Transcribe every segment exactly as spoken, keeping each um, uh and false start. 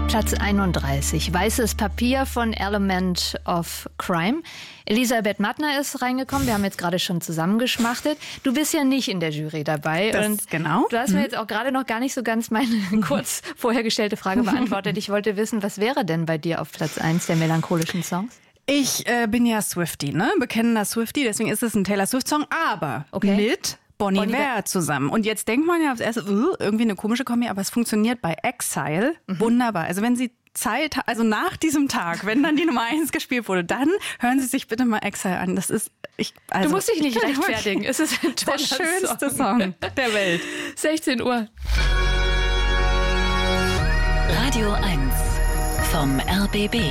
Platz einunddreißig, Weißes Papier von Element of Crime. Elisabeth Mattner ist reingekommen, wir haben jetzt gerade schon zusammengeschmachtet. Du bist ja nicht in der Jury dabei. Das und genau. Du hast mir jetzt auch gerade noch gar nicht so ganz meine kurz vorher gestellte Frage beantwortet. Ich wollte wissen, was wäre denn bei dir auf Platz eins der melancholischen Songs? Ich äh, bin ja Swiftie, ne? Bekennender Swiftie, deswegen ist es ein Taylor Swift-Song, aber okay. mit Bon Iver zusammen. Und jetzt denkt man ja aufs erste, uh, irgendwie eine komische Kombi, aber es funktioniert bei Exile mhm. wunderbar. Also wenn Sie Zeit, also nach diesem Tag, wenn dann die Nummer eins gespielt wurde, dann hören Sie sich bitte mal Exile an. Das ist, ich, also, du musst dich nicht rechtfertigen. Es ist ein toller der schönste Song. Song der Welt. sechzehn Uhr. Radio eins vom R B B.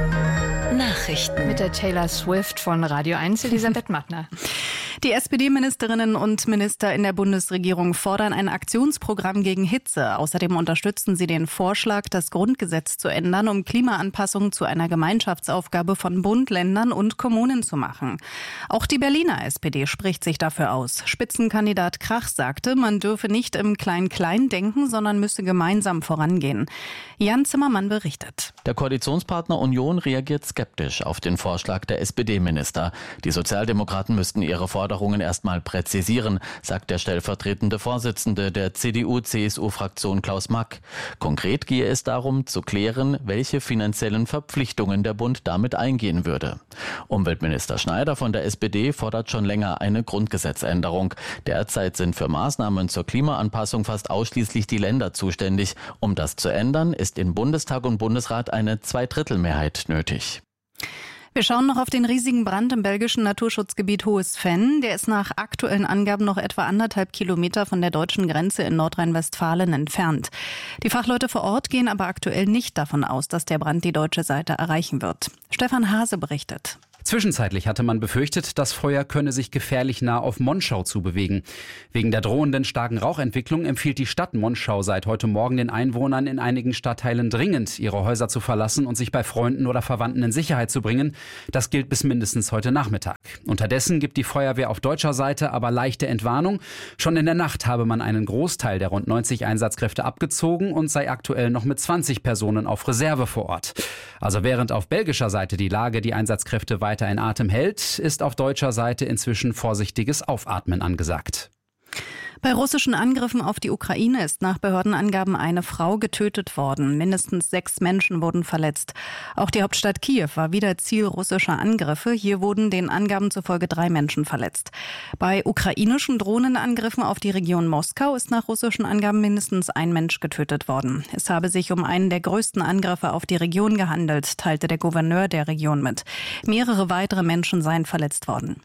Nachrichten. Mit der Taylor Swift von Radio eins, Elisabeth Mattner. Die S P D-Ministerinnen und Minister in der Bundesregierung fordern ein Aktionsprogramm gegen Hitze. Außerdem unterstützen sie den Vorschlag, das Grundgesetz zu ändern, um Klimaanpassung zu einer Gemeinschaftsaufgabe von Bund, Ländern und Kommunen zu machen. Auch die Berliner S P D spricht sich dafür aus. Spitzenkandidat Krach sagte, man dürfe nicht im Klein-Klein denken, sondern müsse gemeinsam vorangehen. Jan Zimmermann berichtet. Der Koalitionspartner Union reagiert skeptisch auf den Vorschlag der S P D-Minister. Die Sozialdemokraten müssten ihre Forderungen erstmal präzisieren, sagt der stellvertretende Vorsitzende der C D U-C S U-Fraktion Klaus Mack. Konkret gehe es darum, zu klären, welche finanziellen Verpflichtungen der Bund damit eingehen würde. Umweltminister Schneider von der S P D fordert schon länger eine Grundgesetzänderung. Derzeit sind für Maßnahmen zur Klimaanpassung fast ausschließlich die Länder zuständig. Um das zu ändern, ist in Bundestag und Bundesrat eine Zweidrittelmehrheit nötig. Wir schauen noch auf den riesigen Brand im belgischen Naturschutzgebiet Hohes Venn. Der ist nach aktuellen Angaben noch etwa anderthalb Kilometer von der deutschen Grenze in Nordrhein-Westfalen entfernt. Die Fachleute vor Ort gehen aber aktuell nicht davon aus, dass der Brand die deutsche Seite erreichen wird. Stefan Hase berichtet. Zwischenzeitlich hatte man befürchtet, das Feuer könne sich gefährlich nah auf Monschau zubewegen. Wegen der drohenden starken Rauchentwicklung empfiehlt die Stadt Monschau seit heute Morgen den Einwohnern in einigen Stadtteilen dringend, ihre Häuser zu verlassen und sich bei Freunden oder Verwandten in Sicherheit zu bringen. Das gilt bis mindestens heute Nachmittag. Unterdessen gibt die Feuerwehr auf deutscher Seite aber leichte Entwarnung. Schon in der Nacht habe man einen Großteil der rund neunzig Einsatzkräfte abgezogen und sei aktuell noch mit zwanzig Personen auf Reserve vor Ort. Also während auf belgischer Seite die Lage die Einsatzkräfte weiter in Atem hält, ist auf deutscher Seite inzwischen vorsichtiges Aufatmen angesagt. Bei russischen Angriffen auf die Ukraine ist nach Behördenangaben eine Frau getötet worden. Mindestens sechs Menschen wurden verletzt. Auch die Hauptstadt Kiew war wieder Ziel russischer Angriffe. Hier wurden den Angaben zufolge drei Menschen verletzt. Bei ukrainischen Drohnenangriffen auf die Region Moskau ist nach russischen Angaben mindestens ein Mensch getötet worden. Es habe sich um einen der größten Angriffe auf die Region gehandelt, teilte der Gouverneur der Region mit. Mehrere weitere Menschen seien verletzt worden.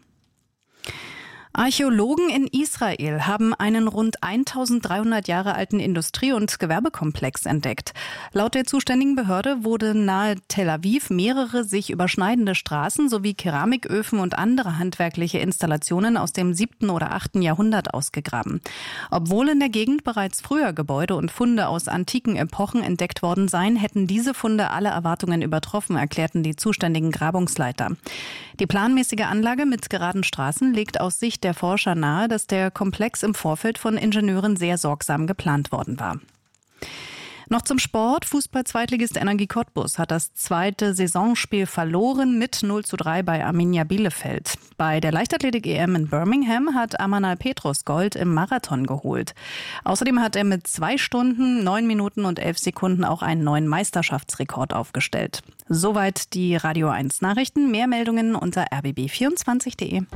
Archäologen in Israel haben einen rund eintausenddreihundert Jahre alten Industrie- und Gewerbekomplex entdeckt. Laut der zuständigen Behörde wurden nahe Tel Aviv mehrere sich überschneidende Straßen sowie Keramiköfen und andere handwerkliche Installationen aus dem siebten oder achten Jahrhundert ausgegraben. Obwohl in der Gegend bereits früher Gebäude und Funde aus antiken Epochen entdeckt worden seien, hätten diese Funde alle Erwartungen übertroffen, erklärten die zuständigen Grabungsleiter. Die planmäßige Anlage mit geraden Straßen legt aus Sicht der Forscher nahe, dass der Komplex im Vorfeld von Ingenieuren sehr sorgsam geplant worden war. Noch zum Sport. Fußball-Zweitligist Energie Cottbus hat das zweite Saisonspiel verloren mit null zu drei bei Arminia Bielefeld. Bei der Leichtathletik-E M in Birmingham hat Amanal Petrus Gold im Marathon geholt. Außerdem hat er mit zwei Stunden, neun Minuten und elf Sekunden auch einen neuen Meisterschaftsrekord aufgestellt. Soweit die Radio eins Nachrichten. Mehr Meldungen unter r b b vierundzwanzig punkt de.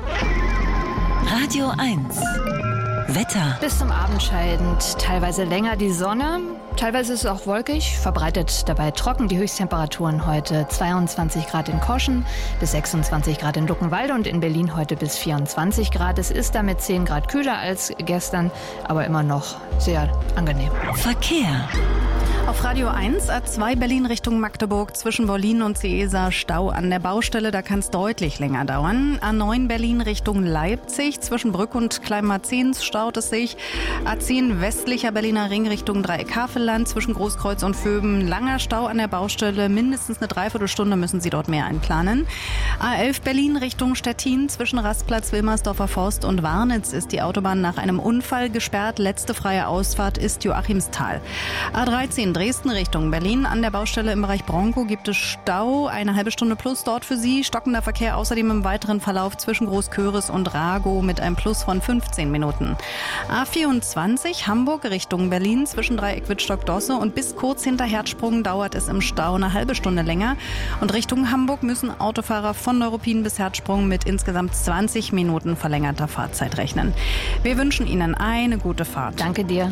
Radio eins. Wetter. Bis zum Abend scheint teilweise länger die Sonne. Teilweise ist es auch wolkig, verbreitet dabei trocken. Die Höchsttemperaturen heute zweiundzwanzig Grad in Koschen, bis sechsundzwanzig Grad in Luckenwalde und in Berlin heute bis vierundzwanzig Grad. Es ist damit zehn Grad kühler als gestern, aber immer noch sehr angenehm. Verkehr. Auf Radio eins, A zwei Berlin Richtung Magdeburg, zwischen Wollin und Seesa Stau an der Baustelle, da kann es deutlich länger dauern. A neun Berlin Richtung Leipzig, zwischen Brück und Kleinmarzens Stau staut es sich. A zehn westlicher Berliner Ring Richtung Dreieck-Havelland zwischen Großkreuz und Vöben. Langer Stau an der Baustelle, mindestens eine Dreiviertelstunde müssen Sie dort mehr einplanen. A elf Berlin Richtung Stettin zwischen Rastplatz, Wilmersdorfer Forst und Warnitz ist die Autobahn nach einem Unfall gesperrt. Letzte freie Ausfahrt ist Joachimsthal. A dreizehn Dresden Richtung Berlin. An der Baustelle im Bereich Bronco gibt es Stau. Eine halbe Stunde plus dort für Sie. Stockender Verkehr außerdem im weiteren Verlauf zwischen Großköris und Rago mit einem Plus von fünfzehn Minuten. A vierundzwanzig Hamburg Richtung Berlin zwischen Dreieck Wittstock-Dosse und bis kurz hinter Herzsprung dauert es im Stau eine halbe Stunde länger. Und Richtung Hamburg müssen Autofahrer von Neuruppin bis Herzsprung mit insgesamt zwanzig Minuten verlängerter Fahrzeit rechnen. Wir wünschen Ihnen eine gute Fahrt. Danke dir.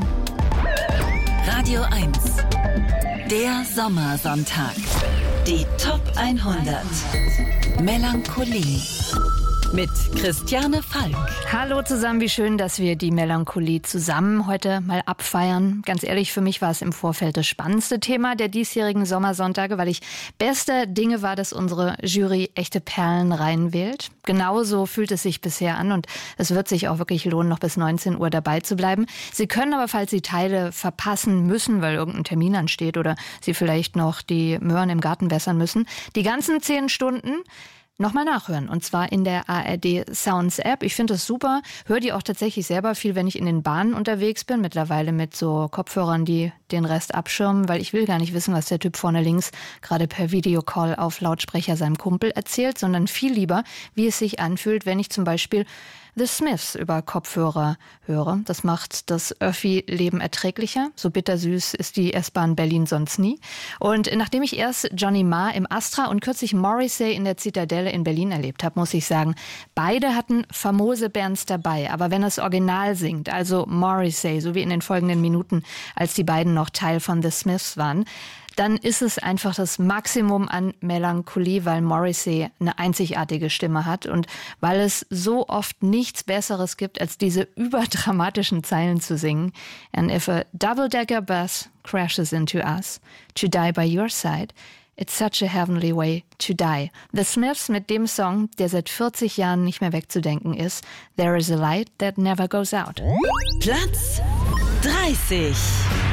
Radio eins. Der Sommersonntag. Die Top hundert. Melancholie. Mit Christiane Falk. Hallo zusammen, wie schön, dass wir die Melancholie zusammen heute mal abfeiern. Ganz ehrlich, für mich war es im Vorfeld das spannendste Thema der diesjährigen Sommersonntage, weil ich bester Dinge war, dass unsere Jury echte Perlen reinwählt. Genauso fühlt es sich bisher an und es wird sich auch wirklich lohnen, noch bis neunzehn Uhr dabei zu bleiben. Sie können aber, falls Sie Teile verpassen müssen, weil irgendein Termin ansteht oder Sie vielleicht noch die Möhren im Garten wässern müssen, die ganzen zehn Stunden nochmal nachhören. Und zwar in der A R D Sounds App. Ich finde das super. Höre die auch tatsächlich selber viel, wenn ich in den Bahnen unterwegs bin. Mittlerweile mit so Kopfhörern, die den Rest abschirmen, weil ich will gar nicht wissen, was der Typ vorne links gerade per Videocall auf Lautsprecher seinem Kumpel erzählt, sondern viel lieber, wie es sich anfühlt, wenn ich zum Beispiel The Smiths über Kopfhörer höre. Das macht das Öffi-Leben erträglicher. So bittersüß ist die S-Bahn Berlin sonst nie. Und nachdem ich erst Johnny Marr im Astra und kürzlich Morrissey in der Zitadelle in Berlin erlebt habe, muss ich sagen, beide hatten famose Bands dabei. Aber wenn das Original singt, also Morrissey, so wie in den folgenden Minuten, als die beiden noch Teil von The Smiths waren, dann ist es einfach das Maximum an Melancholie, weil Morrissey eine einzigartige Stimme hat und weil es so oft nichts Besseres gibt, als diese überdramatischen Zeilen zu singen. And if a double-decker bus crashes into us, to die by your side, it's such a heavenly way to die. The Smiths mit dem Song, der seit vierzig Jahren nicht mehr wegzudenken ist, There is a light that never goes out. Platz dreißig.